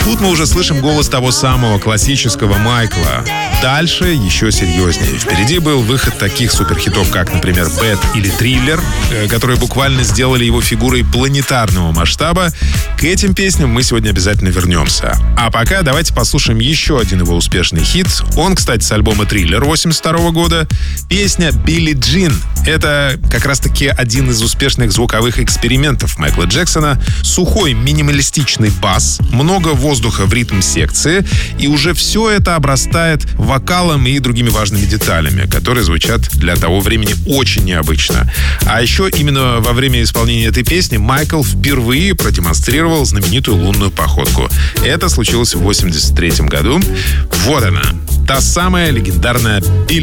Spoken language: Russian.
Тут мы уже слышим голос того самого классического Майкла. Дальше еще серьезнее. Впереди был выход таких суперхитов, как, например, «Bad» или «Thriller», которые буквально сделали его фигурой планетарного масштаба. К этим песням мы сегодня обязательно вернемся. А пока давайте послушаем еще один его успешный хит. Он, кстати, с альбома «Thriller» 1982 года. Песня «Билли Джин». Это как раз-таки один из успешных звуковых экспериментов Майкла Джексона. Сухой минималистичный бас, много воздуха в ритм-секции, и уже все это обрастает вокалом и другими важными деталями, которые звучат для того времени очень необычно. А еще именно во время исполнения этой песни Майкл впервые продемонстрировал знаменитую лунную походку. Это случилось в 1983 году. Вот она, та самая легендарная «Билли